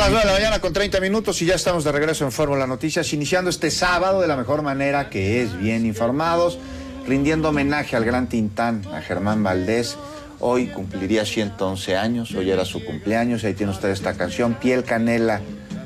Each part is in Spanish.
9 de la mañana con 30 minutos y ya estamos de regreso en Fórmula Noticias, iniciando este sábado de la mejor manera, que es bien informados, rindiendo homenaje al gran Tintán, a Germán Valdés. Hoy cumpliría 111 años, hoy era su cumpleaños, y ahí tiene usted esta canción, Piel Canela.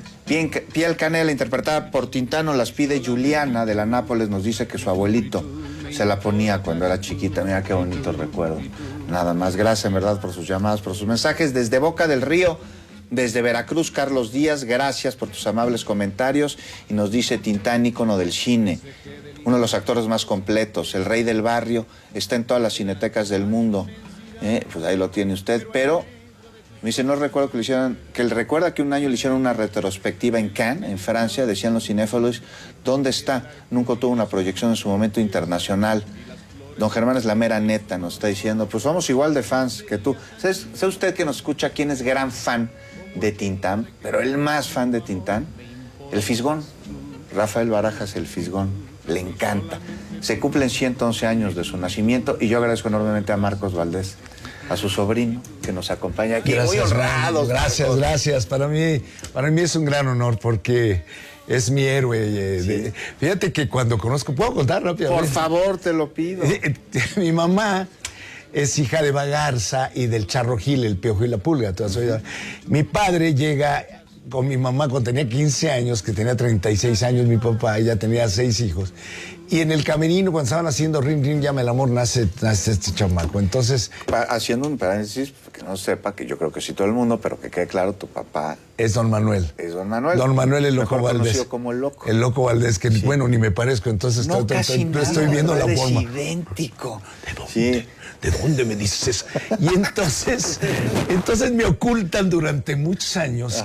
Piel Canela, interpretada por Tintán, nos las pide Juliana de la Nápoles, nos dice que su abuelito se la ponía cuando era chiquita. Mira qué bonito recuerdo. Nada más, gracias en verdad por sus llamadas, por sus mensajes. Desde Boca del Río, desde Veracruz, Carlos Díaz, gracias por tus amables comentarios. Y nos dice Tintán, ícono del cine, uno de los actores más completos, el rey del barrio, está en todas las cinetecas del mundo. Pues ahí lo tiene usted, pero me dice, no recuerdo que lo hicieran, que él recuerda que un año le hicieron una retrospectiva en Cannes, en Francia, decían los cinéfilos, ¿dónde está? Nunca tuvo una proyección en su momento internacional. Don Germán es la mera neta, nos está diciendo, pues somos igual de fans que tú. ¿Sabe usted que nos escucha quién es gran fan de Tintán? Pero el más fan de Tintán, el Fisgón, Rafael Barajas, el Fisgón, le encanta. Se cumplen 111 años de su nacimiento y yo agradezco enormemente a Marcos Valdés, a su sobrino, que nos acompaña aquí. Gracias, muy honrados. Gracias. Para mí es un gran honor porque es mi héroe. Sí. Fíjate que cuando conozco, ¿puedo contar rápidamente? Por favor, te lo pido. Mi mamá es hija de Bagarza y del Charro Gil, el Piojo y la Pulga. Mi padre llega con mi mamá cuando tenía 15 años, que tenía 36 años mi papá, ella tenía 6 hijos. Y en el camerino, cuando estaban haciendo Ring Ring Llama el Amor, nace este chamaco. Entonces, haciendo un paréntesis, que no sepa, que yo creo que sí todo el mundo, pero que quede claro, tu papá es Don Manuel. Es Don Manuel. Don Manuel el Loco Valdés. Conocido como el Loco. El Loco Valdés, que sí. Bueno, ni me parezco, entonces no, estoy viendo la forma. Idéntico. ¿De dónde? Sí. ¿De dónde me dices? Y entonces me ocultan durante muchos años.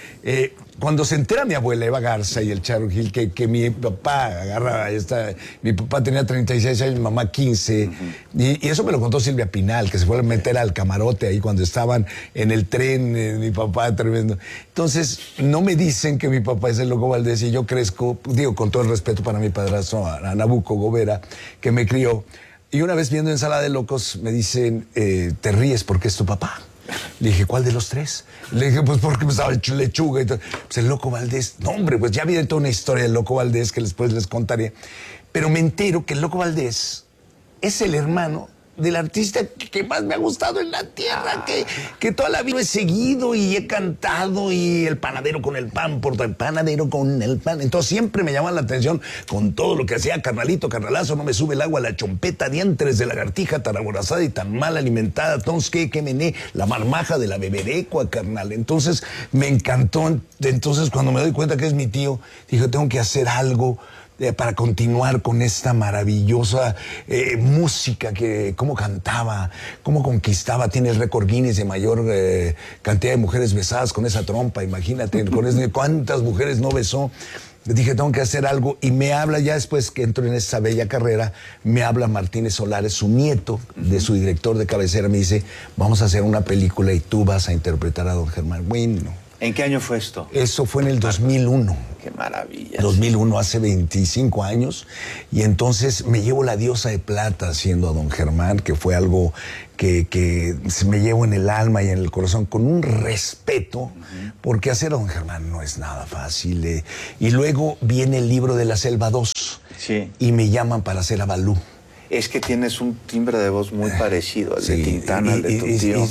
Cuando se entera mi abuela Eva Garza y el Charro Gil que mi papá agarra mi papá tenía 36 años, mi mamá 15, y eso me lo contó Silvia Pinal, que se fue a meter al camarote ahí cuando estaban en el tren, mi papá tremendo. Entonces, no me dicen que mi papá es el Loco Valdés y yo crezco, digo, con todo el respeto para mi padrastro, a Nabucco Gobera, que me crió. Y una vez viendo Ensalada de Locos, me dicen, te ríes porque es tu papá. Le dije, ¿cuál de los tres? Le dije, pues porque me estaba Lechuga y todo. Pues el Loco Valdés. No, hombre, pues ya había toda una historia del Loco Valdés que después les contaré. Pero me entero que el Loco Valdés es el hermano del artista que más me ha gustado en la tierra, que toda la vida he seguido y he cantado, y el panadero con el pan, por el panadero con el pan. Entonces siempre me llamaba la atención con todo lo que hacía, carnalito, carnalazo, no me sube el agua, la chompeta, diantres de lagartija, tan aborazada y tan mal alimentada, entonces que mené, la marmaja de la beberecua, carnal. Entonces me encantó. Entonces cuando me doy cuenta que es mi tío, dije, tengo que hacer algo para continuar con esta maravillosa música, que cómo cantaba, cómo conquistaba. Tiene el récord Guinness de mayor cantidad de mujeres besadas con esa trompa, imagínate, cuántas mujeres no besó. Dije, tengo que hacer algo, y me habla, ya después que entro en esa bella carrera, me habla Martínez Solares, su nieto, de su director de cabecera, me dice, vamos a hacer una película y tú vas a interpretar a Don Germán. Bueno. ¿En qué año fue esto? Eso fue en el 2001. ¡Qué maravilla! 2001, hace 25 años. Y entonces me llevo la Diosa de Plata haciendo a Don Germán, que fue algo que me llevo en el alma y en el corazón, con un respeto, porque hacer a Don Germán no es nada fácil. Y luego viene el libro de la Selva 2. Sí. Y me llaman para hacer a Balú. Es que tienes un timbre de voz muy parecido al de Tintán, al de tu tío.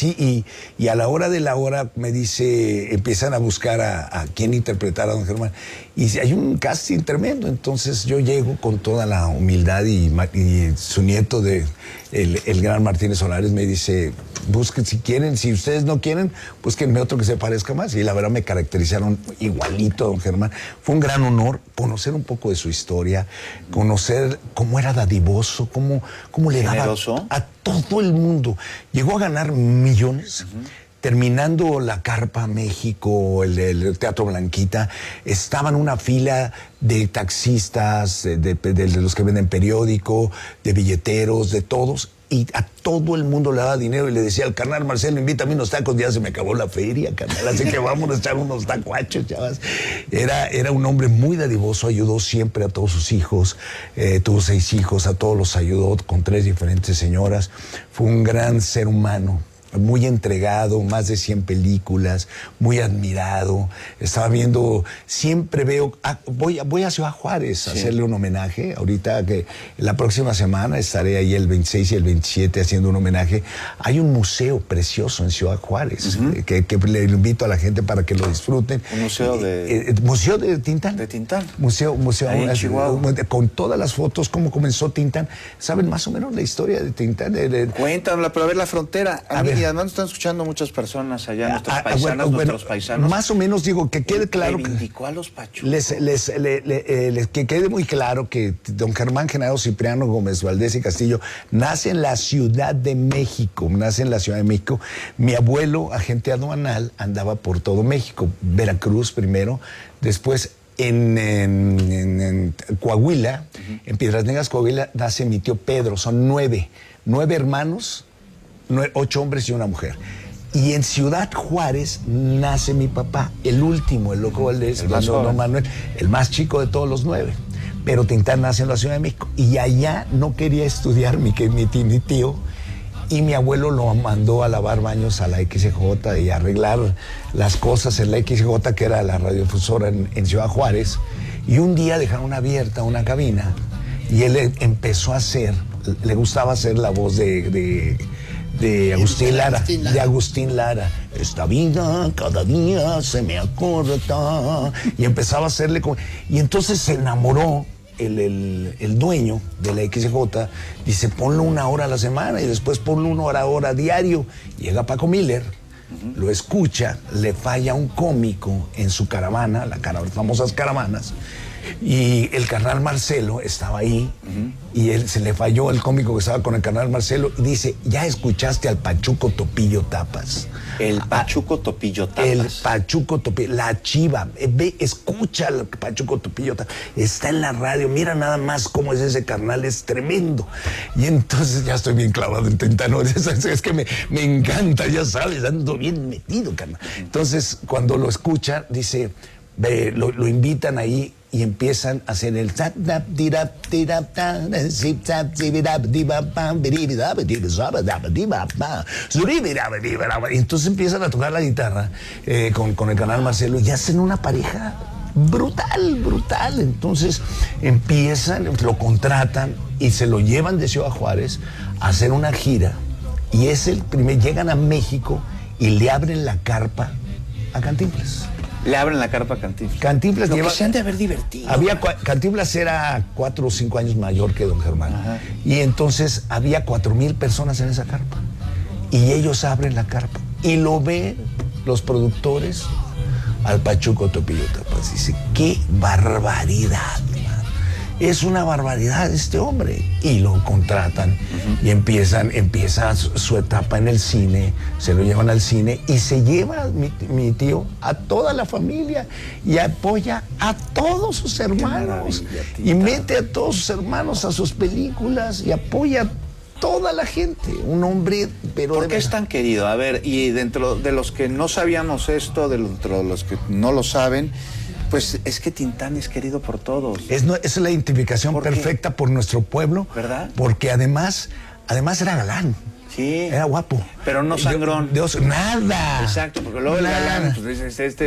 Y a la hora de la hora me dice, empiezan a buscar a quién interpretar a Don Germán. Y hay un casting tremendo. Entonces yo llego con toda la humildad, y su nieto, el gran Martínez Solares, me dice, busquen si quieren, si ustedes no quieren, búsquenme otro que se parezca más. Y la verdad me caracterizaron igualito a Don Germán. Fue un gran honor conocer un poco de su historia, conocer cómo era dadivoso, cómo le daba a todo el mundo. Llegó a ganar millones. Terminando la Carpa México, el Teatro Blanquita, estaba en una fila de taxistas, de los que venden periódico, de billeteros, de todos, y a todo el mundo le daba dinero, y le decía al carnal Marcelo, invítame unos tacos, ya se me acabó la feria, carnal, así que vamos a echar unos tacuachos, chavas. Era un hombre muy dadivoso, ayudó siempre a todos sus hijos, tuvo 6 hijos, a todos los ayudó con 3 diferentes señoras. Fue un gran ser humano. muy entregado, más de 100 películas, muy admirado. Estaba viendo, siempre veo, voy a Ciudad Juárez a hacerle un homenaje. Ahorita que la próxima semana estaré ahí el 26 y el 27 haciendo un homenaje. Hay un museo precioso en Ciudad Juárez, que le invito a la gente para que lo disfruten. Un museo museo de Tintán. De Tintán. Museo ahí en Chihuahua. con todas las fotos, cómo comenzó Tintán. ¿Saben más o menos la historia de Tintán? Cuéntamela, pero a ver la frontera. Y además nos están escuchando muchas personas allá, nuestros paisanos, nuestros paisanos. Más o menos digo, que quede claro. Reivindicó a los pachucos. Que quede muy claro que don Germán Genaro Cipriano Gómez Valdés y Castillo nace en la Ciudad de México. Mi abuelo, agente aduanal, andaba por todo México. Veracruz primero, después en Coahuila, en Piedras Negras, Coahuila, nace mi tío Pedro. Son 9 hermanos, 8 hombres y una mujer. Y en Ciudad Juárez nace mi papá, el último, el loco Valdés, don Manuel, el más chico de todos los 9. Pero Tintán nace en la Ciudad de México. Y allá no quería estudiar mi tío. Y mi abuelo lo mandó a lavar baños a la XJ y a arreglar las cosas en la XJ, que era la radiodifusora en Ciudad Juárez. Y un día dejaron abierta una cabina y él empezó a hacer, le gustaba hacer la voz de Agustín Lara. Esta vida cada día se me acorta. Y empezaba a hacerle como... Y entonces se enamoró. El dueño de la XJ dice, ponlo 1 hora a la semana y después ponlo 1 hora diario. Llega Paco Miller, lo escucha, le falla un cómico en su caravana, las famosas caravanas, y el carnal Marcelo estaba ahí, y él se le falló el cómico que estaba con el carnal Marcelo, y dice, ¿ya escuchaste al Pachuco Topillo Tapas? El Pachuco Topillo Tapas. El Pachuco Topillo, la chiva, escucha al Pachuco Topillo Tapas, está en la radio, mira nada más cómo es ese carnal, es tremendo. Y entonces ya estoy bien clavado en Tintano, es que me encanta, ya sabes, ando bien metido, carnal. Entonces, cuando lo escucha, dice, lo invitan ahí, y empiezan a hacer el y entonces empiezan a tocar la guitarra con el canal Marcelo y hacen una pareja brutal. Entonces empiezan, lo contratan y se lo llevan de Ciudad Juárez a hacer una gira, y es llegan a México y le abren la carpa a Cantinflas. Le abren la carpa a Cantinflas. Cantinflas que se han de haber divertido. Cantinflas era 4 o 5 años mayor que don Germán. Y entonces había 4,000 personas en esa carpa. Y ellos abren la carpa. Y lo ven los productores al Pachuco Topillo Tapas. Dice, ¡qué barbaridad! Es una barbaridad este hombre. Y lo contratan y empieza su etapa en el cine, se lo llevan al cine y se lleva mi tío a toda la familia y apoya a todos sus hermanos y mete a todos sus hermanos a sus películas y apoya a toda la gente. Un hombre, pero... ¿Por qué es tan querido? A ver, y dentro de los que no sabíamos esto, dentro de los que no lo saben, pues es que Tintán es querido por todos. Es la identificación perfecta por nuestro pueblo. ¿Verdad? Porque además era galán. Sí. Era guapo. Pero no sangrón. Nada. Exacto, porque luego el galán, pues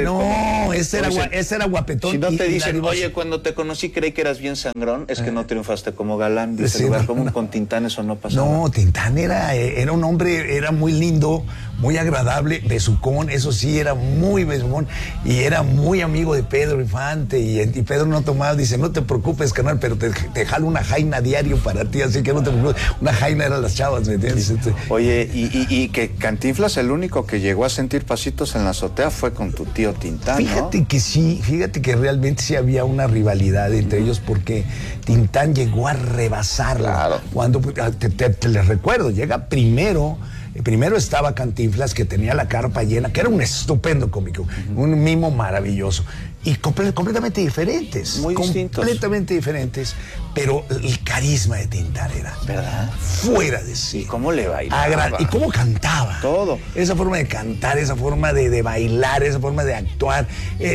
ese era guapetón. Si no te dicen, oye, cuando te conocí creí que eras bien sangrón, es que no triunfaste como galán. Dice, lugar común, con Tintán eso no pasaba. No, Tintán era un hombre, era muy lindo, muy agradable, besucón, eso sí, era muy besucón, y era muy amigo de Pedro Infante, y Pedro no tomaba, dice, no te preocupes, carnal, pero te jalo una jaina diario para ti, así que no te preocupes. Una jaina eran las chavas, ¿me entiendes? Oye, y que Cantinflas, el único que llegó a sentir pasitos en la azotea fue con tu tío Tintán, Fíjate que sí, fíjate que realmente sí había una rivalidad entre ellos, porque Tintán llegó a rebasarlo. Claro. Cuando, te les recuerdo, llega primero estaba Cantinflas, que tenía la carpa llena, que era un estupendo cómico, un mimo maravilloso. Y completamente diferentes. Muy distintos. Completamente diferentes. Pero el carisma de Tintán era, ¿verdad?, fuera de sí. ¿Y cómo le bailaba? Y cómo cantaba. Todo. Esa forma de cantar, esa forma de bailar, esa forma de actuar.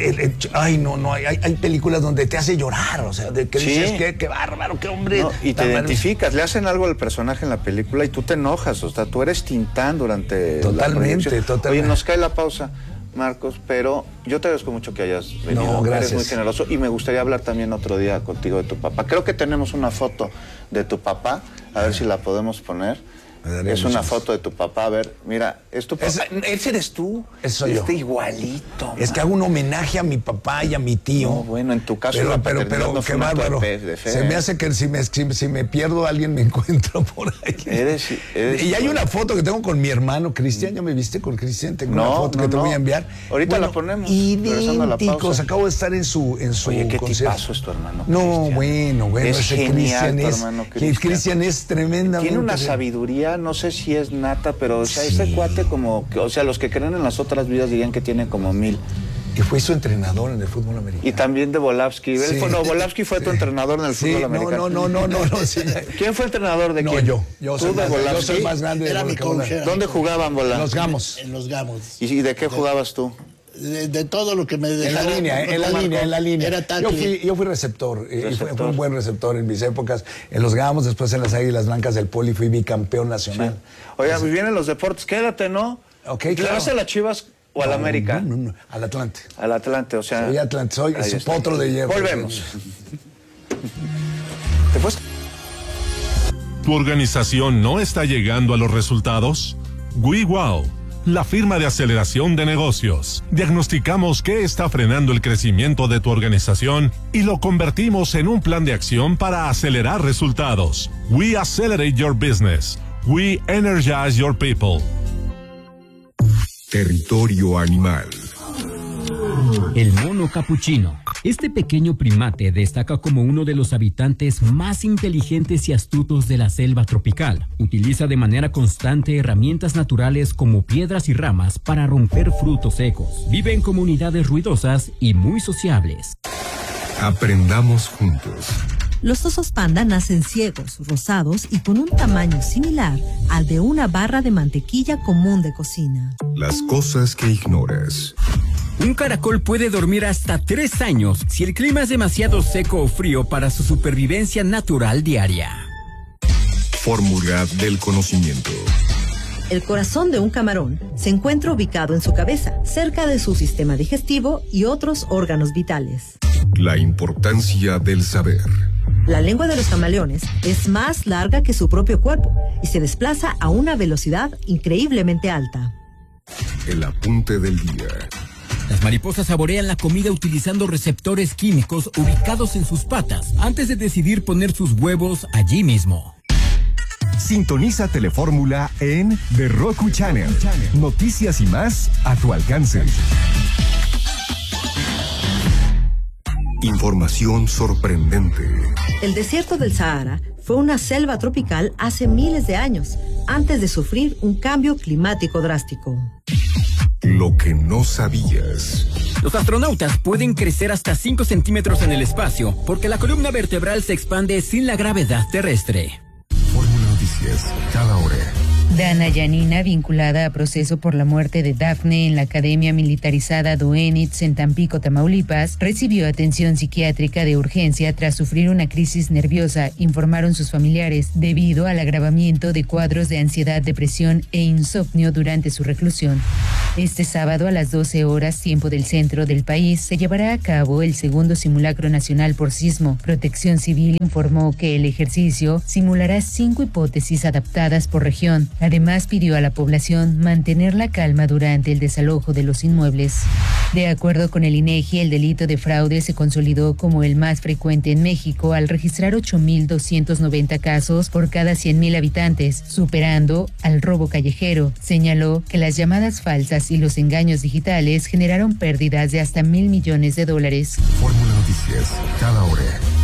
Hay películas donde te hace llorar, o sea, de que dices, qué bárbaro, qué hombre. No, y te identificas, le hacen algo al personaje en la película y tú te enojas, o sea, tú eres Tintán Tintán durante Totalmente, la totalmente. Oye, nos cae la pausa, Marcos, pero yo te agradezco mucho que hayas venido. No, gracias. Eres muy generoso y me gustaría hablar también otro día contigo de tu papá. Creo que tenemos una foto de tu papá, a ver si la podemos poner. Es una foto de tu papá, a ver, mira, es tu papá. ¿Ese eres tú? Ese soy yo. Igualito. Es que hago un homenaje a mi papá y a mi tío. No, bueno, en tu caso pero qué bárbaro. Se me hace que si me pierdo alguien me encuentro por ahí. Y hay una foto que tengo con mi hermano Cristian. ¿Ya me viste con Cristian? Tengo una foto que te voy a enviar. Ahorita la ponemos. Idénticos. Acabo de estar en su Oye, qué concierto. tipazo es tu hermano No, Cristian. bueno. Es ese genial Cristian tu es. hermano Cristian. Cristian es tremendamente. Tiene una sabiduría, no sé si es nata, pero o sea, ese cuate como, o sea, los que creen en las otras vidas dirían que tiene como 1000. Y fue su entrenador en el fútbol americano. Y también de Volavsky. Sí. Volavsky fue tu entrenador en el fútbol americano. No. Sí. ¿Quién fue entrenador de quién? Yo soy más grande. Era mi coach. ¿Dónde jugaban Volavsky? Los Gamos. En los Gamos. ¿Y de qué jugabas tú? De todo lo que me dejaron. En la línea. Era tackle. Yo fui receptor. Y fui un buen receptor en mis épocas. En los Gamos, después en las Águilas Blancas del Poli, fui bicampeón nacional. Sí. Oiga, pues vienen los deportes. Quédate, ¿no? Ok, ¿Le claro. vas a las Chivas o al América? No. Al Atlante. Al Atlante, o sea. Soy Atlante. Soy potro de hierro. Volvemos. Después. ¿Tu organización no está llegando a los resultados? WeWow, la firma de aceleración de negocios. Diagnosticamos qué está frenando el crecimiento de tu organización y lo convertimos en un plan de acción para acelerar resultados. We accelerate your business. We energize your people. Territorio animal. El mono capuchino. Este pequeño primate destaca como uno de los habitantes más inteligentes y astutos de la selva tropical. Utiliza de manera constante herramientas naturales como piedras y ramas para romper frutos secos. Vive en comunidades ruidosas y muy sociables. Aprendamos juntos. Los osos panda nacen ciegos, rosados y con un tamaño similar al de una barra de mantequilla común de cocina. Las cosas que ignoras. Un caracol puede dormir hasta 3 años si el clima es demasiado seco o frío para su supervivencia natural diaria. Fórmula del conocimiento. El corazón de un camarón se encuentra ubicado en su cabeza, cerca de su sistema digestivo y otros órganos vitales. La importancia del saber. La lengua de los camaleones es más larga que su propio cuerpo y se desplaza a una velocidad increíblemente alta. El apunte del día. Las mariposas saborean la comida utilizando receptores químicos ubicados en sus patas antes de decidir poner sus huevos allí mismo. Sintoniza Telefórmula en The Roku Channel. Noticias y más a tu alcance. Información sorprendente. El desierto del Sahara fue una selva tropical hace miles de años, antes de sufrir un cambio climático drástico. Lo que no sabías. Los astronautas pueden crecer hasta 5 centímetros en el espacio porque la columna vertebral se expande sin la gravedad terrestre. Fórmula Noticias, cada hora. Dana Yanina, vinculada a proceso por la muerte de Dafne en la Academia Militarizada Duenitz en Tampico, Tamaulipas, recibió atención psiquiátrica de urgencia tras sufrir una crisis nerviosa, informaron sus familiares, debido al agravamiento de cuadros de ansiedad, depresión e insomnio durante su reclusión. Este sábado a las 12 horas, tiempo del centro del país, se llevará a cabo el segundo simulacro nacional por sismo. Protección Civil informó que el ejercicio simulará 5 hipótesis adaptadas por región. Además, pidió a la población mantener la calma durante el desalojo de los inmuebles. De acuerdo con el INEGI, el delito de fraude se consolidó como el más frecuente en México al registrar 8.290 casos por cada 100.000 habitantes, superando al robo callejero. Señaló que las llamadas falsas y los engaños digitales generaron pérdidas de hasta $1.000 millones. Fórmula Noticias, cada hora.